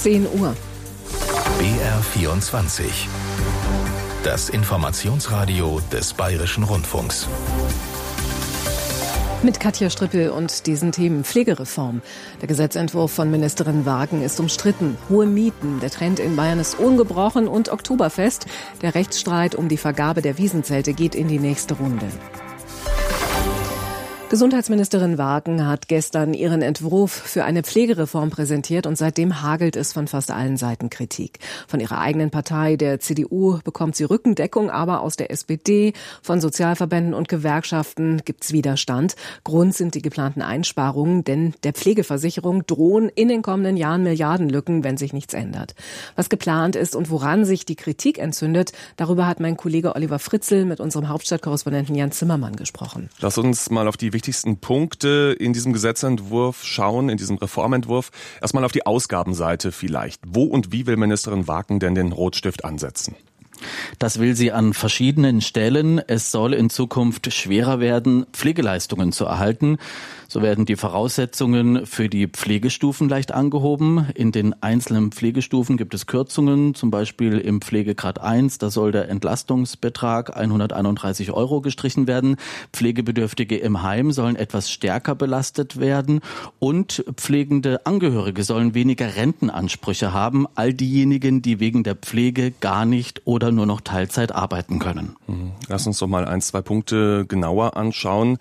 10 Uhr. BR24. Das Informationsradio des Bayerischen Rundfunks. Mit Katja Strippel und diesen Themen: Pflegereform. Der Gesetzentwurf von Ministerin Wagen ist umstritten. Hohe Mieten, der Trend in Bayern ist ungebrochen und Oktoberfest. Der Rechtsstreit um die Vergabe der Wiesenzelte geht in die nächste Runde. Gesundheitsministerin Wagen hat gestern ihren Entwurf für eine Pflegereform präsentiert und seitdem hagelt es von fast allen Seiten Kritik. Von ihrer eigenen Partei, der CDU, bekommt sie Rückendeckung, aber aus der SPD, von Sozialverbänden und Gewerkschaften gibt's Widerstand. Grund sind die geplanten Einsparungen, denn der Pflegeversicherung drohen in den kommenden Jahren Milliardenlücken, wenn sich nichts ändert. Was geplant ist und woran sich die Kritik entzündet, darüber hat mein Kollege Oliver Fritzl mit unserem Hauptstadtkorrespondenten Jan Zimmermann gesprochen. Lass uns mal auf die wichtigsten Punkte in diesem Gesetzentwurf schauen, in diesem Reformentwurf. Erstmal auf die Ausgabenseite vielleicht. Wo und wie will Ministerin Wagen denn den Rotstift ansetzen? Das will sie an verschiedenen Stellen. Es soll in Zukunft schwerer werden, Pflegeleistungen zu erhalten. So werden die Voraussetzungen für die Pflegestufen leicht angehoben. In den einzelnen Pflegestufen gibt es Kürzungen, zum Beispiel im Pflegegrad 1. Da soll der Entlastungsbetrag 131 € gestrichen werden. Pflegebedürftige im Heim sollen etwas stärker belastet werden. Und pflegende Angehörige sollen weniger Rentenansprüche haben. All diejenigen, die wegen der Pflege gar nicht oder nur noch Teilzeit arbeiten können. Lass uns doch mal 1-2 Punkte genauer anschauen.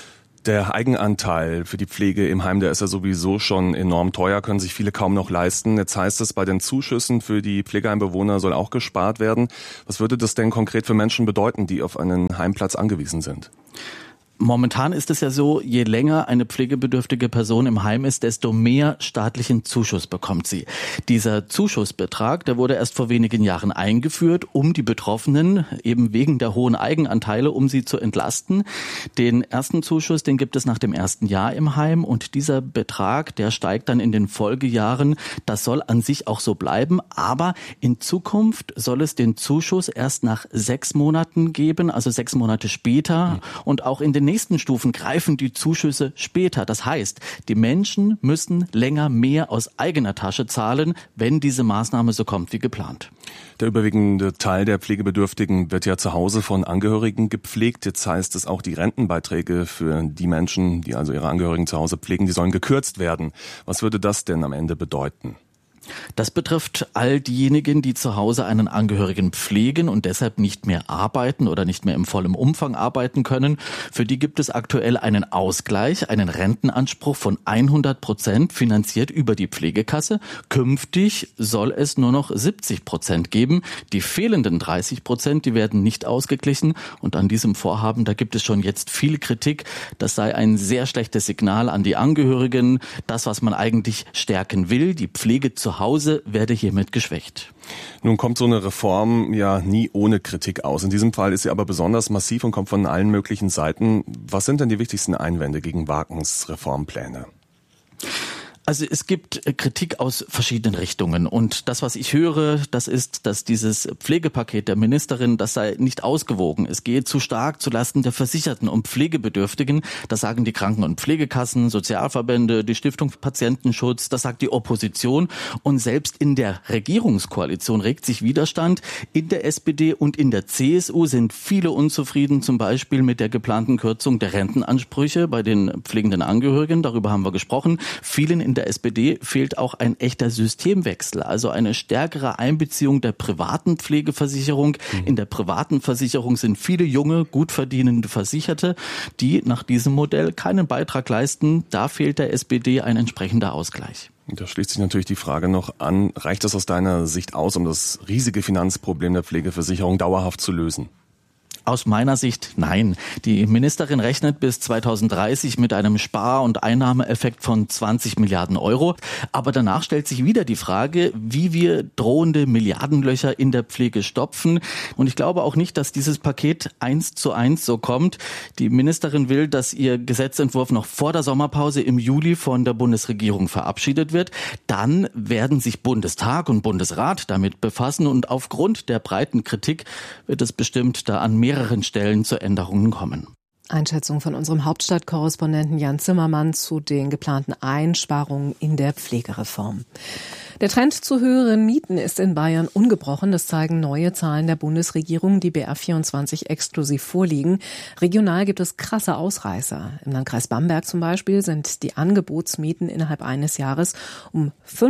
Der Eigenanteil für die Pflege im Heim, der ist ja sowieso schon enorm teuer, können sich viele kaum noch leisten. Jetzt heißt es, bei den Zuschüssen für die Pflegeheimbewohner soll auch gespart werden. Was würde das denn konkret für Menschen bedeuten, die auf einen Heimplatz angewiesen sind? Momentan ist es ja so, je länger eine pflegebedürftige Person im Heim ist, desto mehr staatlichen Zuschuss bekommt sie. Dieser Zuschussbetrag, der wurde erst vor wenigen Jahren eingeführt, um die Betroffenen eben wegen der hohen Eigenanteile, um sie zu entlasten. Den ersten Zuschuss, den gibt es nach dem ersten Jahr im Heim und dieser Betrag, der steigt dann in den Folgejahren. Das soll an sich auch so bleiben, aber in Zukunft soll es den Zuschuss erst nach 6 Monaten geben, also 6 Monate später und auch in den nächsten Stufen greifen die Zuschüsse später. Das heißt, die Menschen müssen länger mehr aus eigener Tasche zahlen, wenn diese Maßnahme so kommt wie geplant. Der überwiegende Teil der Pflegebedürftigen wird ja zu Hause von Angehörigen gepflegt. Jetzt heißt es auch, die Rentenbeiträge für die Menschen, die also ihre Angehörigen zu Hause pflegen, die sollen gekürzt werden. Was würde das denn am Ende bedeuten? Das betrifft all diejenigen, die zu Hause einen Angehörigen pflegen und deshalb nicht mehr arbeiten oder nicht mehr im vollen Umfang arbeiten können. Für die gibt es aktuell einen Ausgleich, einen Rentenanspruch von 100% finanziert über die Pflegekasse. Künftig soll es nur noch 70% geben. Die fehlenden 30%, die werden nicht ausgeglichen. Und an diesem Vorhaben, da gibt es schon jetzt viel Kritik. Das sei ein sehr schlechtes Signal an die Angehörigen. Das, was man eigentlich stärken will, die Pflege zu Hause, werde hiermit geschwächt. Nun kommt so eine Reform ja nie ohne Kritik aus. In diesem Fall ist sie aber besonders massiv und kommt von allen möglichen Seiten. Was sind denn die wichtigsten Einwände gegen Wagens Reformpläne? Also es gibt Kritik aus verschiedenen Richtungen und das, was ich höre, das ist, dass dieses Pflegepaket der Ministerin, das sei nicht ausgewogen. Es gehe zu stark zulasten der Versicherten und Pflegebedürftigen. Das sagen die Kranken- und Pflegekassen, Sozialverbände, die Stiftung Patientenschutz, das sagt die Opposition. Und selbst in der Regierungskoalition regt sich Widerstand. In der SPD und in der CSU sind viele unzufrieden, zum Beispiel mit der geplanten Kürzung der Rentenansprüche bei den pflegenden Angehörigen. Darüber haben wir gesprochen. Vielen in der SPD fehlt auch ein echter Systemwechsel, also eine stärkere Einbeziehung der privaten Pflegeversicherung. In der privaten Versicherung sind viele junge, gut verdienende Versicherte, die nach diesem Modell keinen Beitrag leisten. Da fehlt der SPD ein entsprechender Ausgleich. Da schließt sich natürlich die Frage noch an, reicht das aus deiner Sicht aus, um das riesige Finanzproblem der Pflegeversicherung dauerhaft zu lösen? Aus meiner Sicht nein. Die Ministerin rechnet bis 2030 mit einem Spar- und Einnahmeeffekt von 20 Milliarden Euro. Aber danach stellt sich wieder die Frage, wie wir drohende Milliardenlöcher in der Pflege stopfen. Und ich glaube auch nicht, dass dieses Paket 1:1 so kommt. Die Ministerin will, dass ihr Gesetzentwurf noch vor der Sommerpause im Juli von der Bundesregierung verabschiedet wird. Dann werden sich Bundestag und Bundesrat damit befassen. Und aufgrund der breiten Kritik wird es bestimmt da an mehreren Stellen zu Änderungen kommen. Einschätzung von unserem Hauptstadtkorrespondenten Jan Zimmermann zu den geplanten Einsparungen in der Pflegereform. Der Trend zu höheren Mieten ist in Bayern ungebrochen. Das zeigen neue Zahlen der Bundesregierung, die BR24 exklusiv vorliegen. Regional gibt es krasse Ausreißer. Im Landkreis Bamberg zum Beispiel sind die Angebotsmieten innerhalb eines Jahres um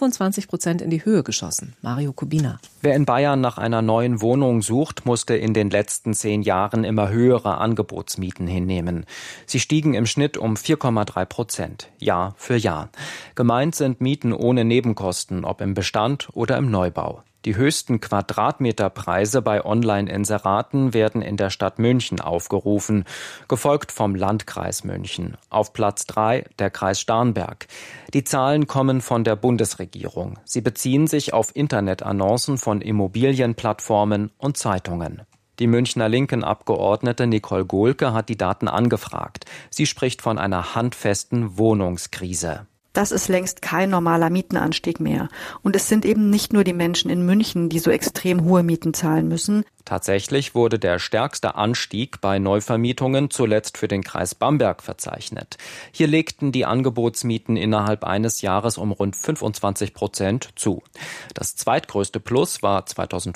25% in die Höhe geschossen. Mario Kubina. Wer in Bayern nach einer neuen Wohnung sucht, musste in den letzten 10 Jahren immer höhere Angebotsmieten hinnehmen. Sie stiegen im Schnitt um 4,3%, Jahr für Jahr. Gemeint sind Mieten ohne Nebenkosten, ob im Bestand oder im Neubau. Die höchsten Quadratmeterpreise bei Online-Inseraten werden in der Stadt München aufgerufen, gefolgt vom Landkreis München. Auf Platz 3 der Kreis Starnberg. Die Zahlen kommen von der Bundesregierung. Sie beziehen sich auf Internetannoncen von Immobilienplattformen und Zeitungen. Die Münchner Linken-Abgeordnete Nicole Gohlke hat die Daten angefragt. Sie spricht von einer handfesten Wohnungskrise. Das ist längst kein normaler Mietenanstieg mehr. Und es sind eben nicht nur die Menschen in München, die so extrem hohe Mieten zahlen müssen. Tatsächlich wurde der stärkste Anstieg bei Neuvermietungen zuletzt für den Kreis Bamberg verzeichnet. Hier legten die Angebotsmieten innerhalb eines Jahres um rund 25% zu. Das zweitgrößte Plus war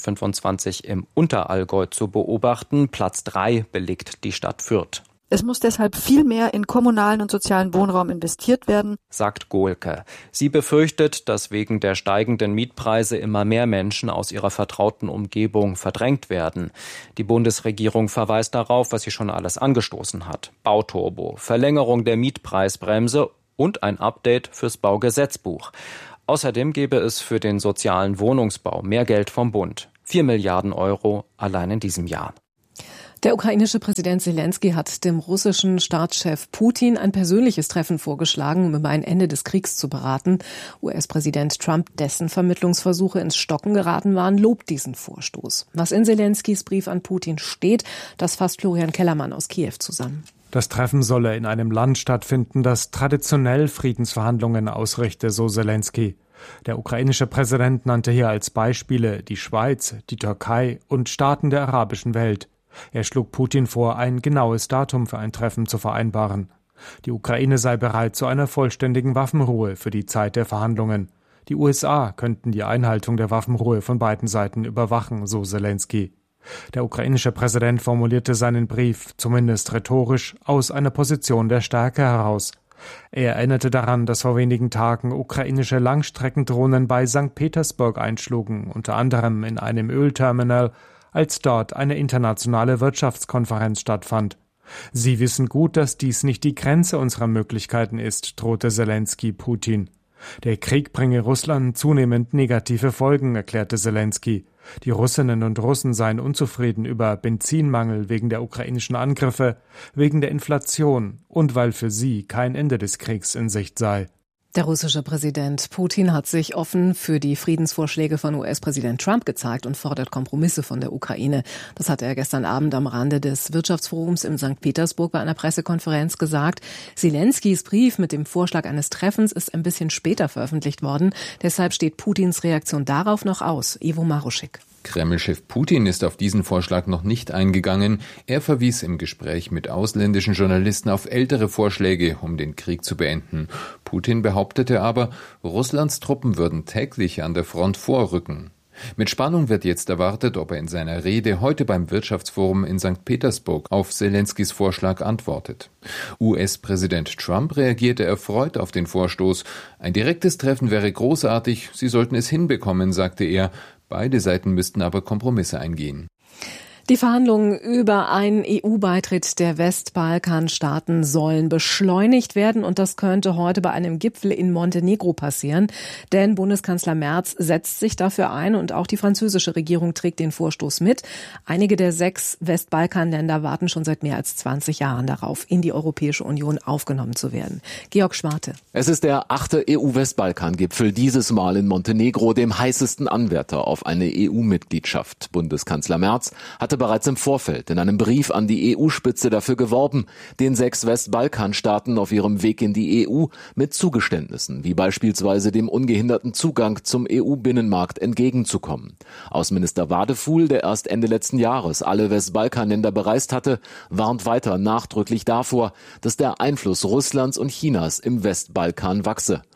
2025 im Unterallgäu zu beobachten. Platz 3 belegt die Stadt Fürth. Es muss deshalb viel mehr in kommunalen und sozialen Wohnraum investiert werden, sagt Gohlke. Sie befürchtet, dass wegen der steigenden Mietpreise immer mehr Menschen aus ihrer vertrauten Umgebung verdrängt werden. Die Bundesregierung verweist darauf, was sie schon alles angestoßen hat. Bauturbo, Verlängerung der Mietpreisbremse und ein Update fürs Baugesetzbuch. Außerdem gäbe es für den sozialen Wohnungsbau mehr Geld vom Bund. 4 Milliarden Euro allein in diesem Jahr. Der ukrainische Präsident Selenskyj hat dem russischen Staatschef Putin ein persönliches Treffen vorgeschlagen, um über ein Ende des Kriegs zu beraten. US-Präsident Trump, dessen Vermittlungsversuche ins Stocken geraten waren, lobt diesen Vorstoß. Was in Selenskys Brief an Putin steht, das fasst Florian Kellermann aus Kiew zusammen. Das Treffen solle in einem Land stattfinden, das traditionell Friedensverhandlungen ausrichte, so Selenskyj. Der ukrainische Präsident nannte hier als Beispiele die Schweiz, die Türkei und Staaten der arabischen Welt. Er schlug Putin vor, ein genaues Datum für ein Treffen zu vereinbaren. Die Ukraine sei bereit zu einer vollständigen Waffenruhe für die Zeit der Verhandlungen. Die USA könnten die Einhaltung der Waffenruhe von beiden Seiten überwachen, so Selenskyj. Der ukrainische Präsident formulierte seinen Brief, zumindest rhetorisch, aus einer Position der Stärke heraus. Er erinnerte daran, dass vor wenigen Tagen ukrainische Langstreckendrohnen bei St. Petersburg einschlugen, unter anderem in einem Ölterminal, als dort eine internationale Wirtschaftskonferenz stattfand. Sie wissen gut, dass dies nicht die Grenze unserer Möglichkeiten ist, drohte Selenskyj Putin. Der Krieg bringe Russland zunehmend negative Folgen, erklärte Selenskyj. Die Russinnen und Russen seien unzufrieden über Benzinmangel wegen der ukrainischen Angriffe, wegen der Inflation und weil für sie kein Ende des Kriegs in Sicht sei. Der russische Präsident Putin hat sich offen für die Friedensvorschläge von US-Präsident Trump gezeigt und fordert Kompromisse von der Ukraine. Das hat er gestern Abend am Rande des Wirtschaftsforums in St. Petersburg bei einer Pressekonferenz gesagt. Selenskys Brief mit dem Vorschlag eines Treffens ist ein bisschen später veröffentlicht worden. Deshalb steht Putins Reaktion darauf noch aus. Ivo Maruschik. Kreml-Chef Putin ist auf diesen Vorschlag noch nicht eingegangen. Er verwies im Gespräch mit ausländischen Journalisten auf ältere Vorschläge, um den Krieg zu beenden. Putin behauptete aber, Russlands Truppen würden täglich an der Front vorrücken. Mit Spannung wird jetzt erwartet, ob er in seiner Rede heute beim Wirtschaftsforum in St. Petersburg auf Selenskys Vorschlag antwortet. US-Präsident Trump reagierte erfreut auf den Vorstoß. Ein direktes Treffen wäre großartig, sie sollten es hinbekommen, sagte er. Beide Seiten müssten aber Kompromisse eingehen. Die Verhandlungen über einen EU-Beitritt der Westbalkanstaaten sollen beschleunigt werden und das könnte heute bei einem Gipfel in Montenegro passieren, denn Bundeskanzler Merz setzt sich dafür ein und auch die französische Regierung trägt den Vorstoß mit. Einige der 6 Westbalkanländer warten schon seit mehr als 20 Jahren darauf, in die Europäische Union aufgenommen zu werden. Georg Schwarte. Es ist der 8. EU-Westbalkan-Gipfel, dieses Mal in Montenegro, dem heißesten Anwärter auf eine EU-Mitgliedschaft. Bundeskanzler Merz hatte bereits im Vorfeld in einem Brief an die EU-Spitze dafür geworben, den 6 Westbalkanstaaten auf ihrem Weg in die EU mit Zugeständnissen, wie beispielsweise dem ungehinderten Zugang zum EU-Binnenmarkt entgegenzukommen. Außenminister Wadefuhl, der erst Ende letzten Jahres alle Westbalkanländer bereist hatte, warnt weiter nachdrücklich davor, dass der Einfluss Russlands und Chinas im Westbalkan wachse.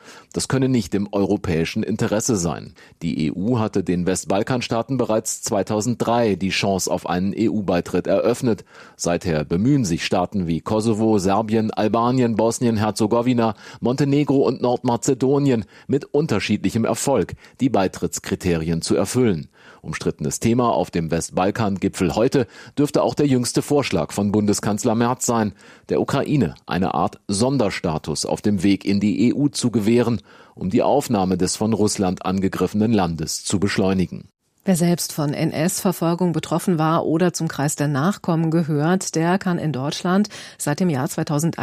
Das könne nicht im europäischen Interesse sein. Die EU hatte den Westbalkanstaaten bereits 2003 die Chance auf einen EU-Beitritt eröffnet. Seither bemühen sich Staaten wie Kosovo, Serbien, Albanien, Bosnien-Herzegowina, Montenegro und Nordmazedonien mit unterschiedlichem Erfolg, die Beitrittskriterien zu erfüllen. Umstrittenes Thema auf dem Westbalkan-Gipfel heute dürfte auch der jüngste Vorschlag von Bundeskanzler Merz sein, der Ukraine eine Art Sonderstatus auf dem Weg in die EU zu gewähren, um die Aufnahme des von Russland angegriffenen Landes zu beschleunigen. Wer selbst von NS-Verfolgung betroffen war oder zum Kreis der Nachkommen gehört, der kann in Deutschland seit dem Jahr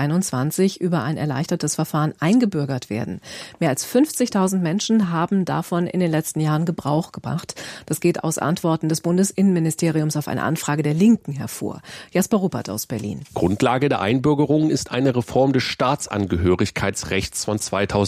2021 über ein erleichtertes Verfahren eingebürgert werden. Mehr als 50.000 Menschen haben davon in den letzten Jahren Gebrauch gemacht. Das geht aus Antworten des Bundesinnenministeriums auf eine Anfrage der Linken hervor. Jasper Ruppert aus Berlin. Grundlage der Einbürgerung ist eine Reform des Staatsangehörigkeitsrechts von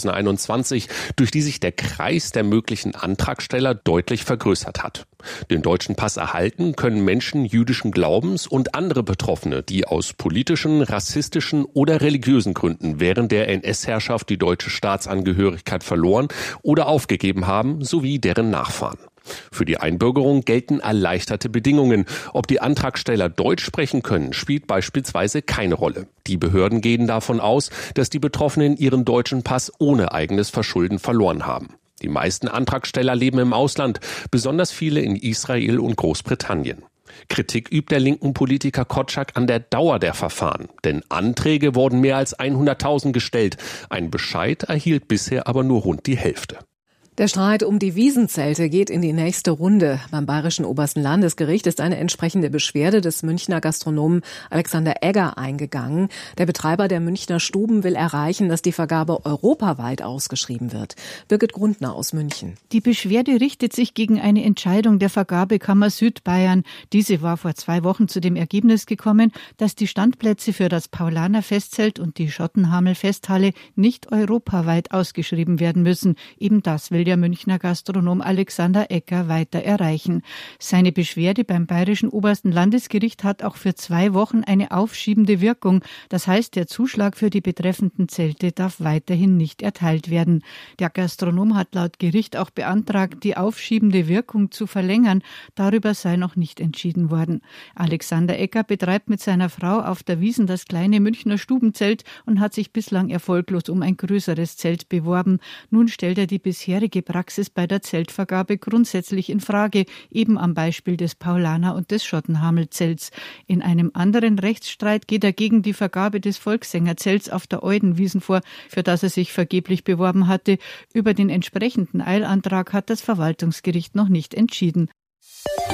2021, durch die sich der Kreis der möglichen Antragsteller deutlich vergrößert hat. Den deutschen Pass erhalten können Menschen jüdischen Glaubens und andere Betroffene, die aus politischen, rassistischen oder religiösen Gründen während der NS-Herrschaft die deutsche Staatsangehörigkeit verloren oder aufgegeben haben, sowie deren Nachfahren. Für die Einbürgerung gelten erleichterte Bedingungen. Ob die Antragsteller Deutsch sprechen können, spielt beispielsweise keine Rolle. Die Behörden gehen davon aus, dass die Betroffenen ihren deutschen Pass ohne eigenes Verschulden verloren haben. Die meisten Antragsteller leben im Ausland, besonders viele in Israel und Großbritannien. Kritik übt der linken Politiker Kotschak an der Dauer der Verfahren, denn Anträge wurden mehr als 100.000 gestellt. Ein Bescheid erhielt bisher aber nur rund die Hälfte. Der Streit um die Wiesenzelte geht in die nächste Runde. Beim Bayerischen Obersten Landesgericht ist eine entsprechende Beschwerde des Münchner Gastronomen Alexander Egger eingegangen. Der Betreiber der Münchner Stuben will erreichen, dass die Vergabe europaweit ausgeschrieben wird. Birgit Grundner aus München. Die Beschwerde richtet sich gegen eine Entscheidung der Vergabekammer Südbayern. Diese war vor 2 Wochen zu dem Ergebnis gekommen, dass die Standplätze für das Paulaner Festzelt und die Schottenhamel Festhalle nicht europaweit ausgeschrieben werden müssen. Eben das will der Münchner Gastronom Alexander Egger weiter erreichen. Seine Beschwerde beim Bayerischen Obersten Landesgericht hat auch für 2 Wochen eine aufschiebende Wirkung. Das heißt, der Zuschlag für die betreffenden Zelte darf weiterhin nicht erteilt werden. Der Gastronom hat laut Gericht auch beantragt, die aufschiebende Wirkung zu verlängern. Darüber sei noch nicht entschieden worden. Alexander Egger betreibt mit seiner Frau auf der Wiesn das kleine Münchner Stubenzelt und hat sich bislang erfolglos um ein größeres Zelt beworben. Nun stellt er die bisherige Praxis bei der Zeltvergabe grundsätzlich in Frage, eben am Beispiel des Paulaner und des Schottenhamel-Zelts. In einem anderen Rechtsstreit geht er gegen die Vergabe des Volkssängerzelts auf der Eudenwiesen vor, für das er sich vergeblich beworben hatte. Über den entsprechenden Eilantrag hat das Verwaltungsgericht noch nicht entschieden.